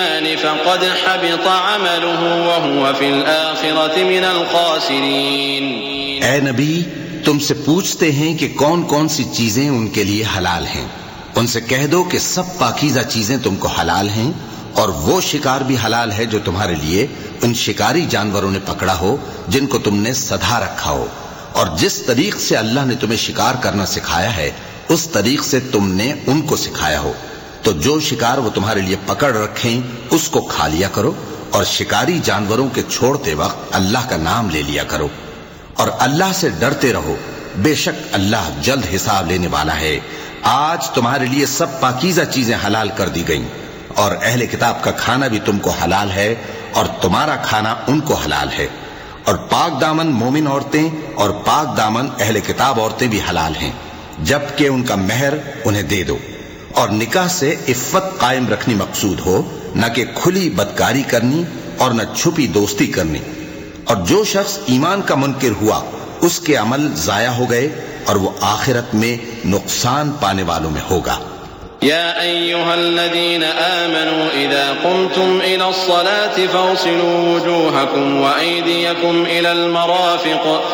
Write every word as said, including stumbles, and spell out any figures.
فقد حبط عمله وهو في الآخرة من الخاسرين. اے نبی، تم سے پوچھتے ہیں کہ کون کون سی چیزیں ان کے لیے حلال ہیں. ان سے کہہ دو کہ سب پاکیزہ چیزیں تم کو حلال ہیں، اور وہ شکار بھی حلال ہے جو تمہارے لیے ان شکاری جانوروں نے پکڑا ہو جن کو تم نے سدھا رکھا ہو، اور جس طریق سے اللہ نے تمہیں شکار کرنا سکھایا ہے اس طریق سے تم نے ان کو سکھایا ہو. تو جو شکار وہ تمہارے لیے پکڑ رکھیں اس کو کھا لیا کرو، اور شکاری جانوروں کے چھوڑتے وقت اللہ کا نام لے لیا کرو، اور اللہ سے ڈرتے رہو، بے شک اللہ جلد حساب لینے والا ہے. آج تمہارے لیے سب پاکیزہ چیزیں حلال کر دی گئیں، اور اہل کتاب کا کھانا بھی تم کو حلال ہے اور تمہارا کھانا ان کو حلال ہے. اور پاک دامن مومن عورتیں اور پاک دامن اہل کتاب عورتیں بھی حلال ہیں، جبکہ ان کا مہر انہیں دے دو. اور نکاح سے عفت قائم رکھنی مقصود ہو، نہ کہ کھلی بدکاری کرنی اور نہ چھپی دوستی کرنی. اور جو شخص ایمان کا منکر ہوا اس کے عمل ضائع ہو گئے اور وہ آخرت میں نقصان پانے والوں میں ہوگا. يا أيها الذين آمنوا إذا قمتم إلى الصلاة فاغسلوا وجوهكم وأيديكم إلى المرافق